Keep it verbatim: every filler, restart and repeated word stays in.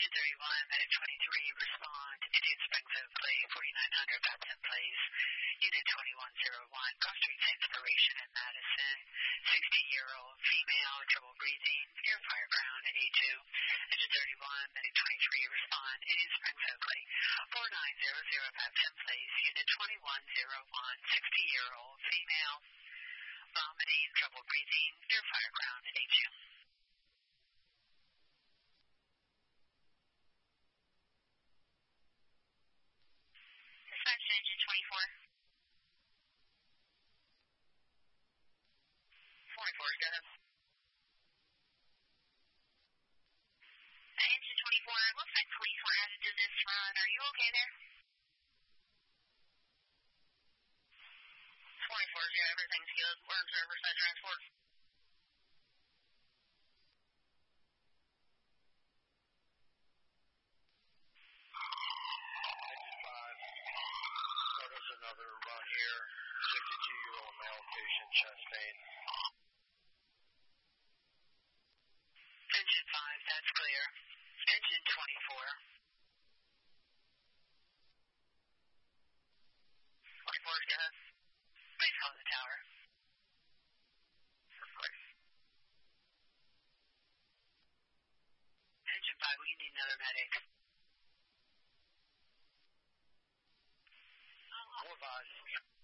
Engine thirty-one, Medic twenty-three, respond. Indian Springs Oakley, forty-nine hundred, Baptist Place. Unit twenty-one oh one, cross street expiration in Madison. sixty-year-old female, trouble breathing, near Fireground at A two. Engine thirty-one, Medic twenty-three, respond. Indian Springs Oakley, forty-nine hundred, Baptist Place. Unit twenty-one oh one, sixty-year-old female, vomiting, trouble breathing, near Fireground at A two. Dispatch engine twenty-four. twenty-four, go ahead. Engine twenty-four, looks like police were added to this run. Are you okay there? twenty-four, yeah, everything's good. We're in Riverside Transport. fifty-five. Notice another run here. sixty-two-year-old male patient, chest pain. Engine five, that's clear. Engine twenty-four. twenty-four, go ahead. Please call the tower. Engine five, we need another medic. More advised.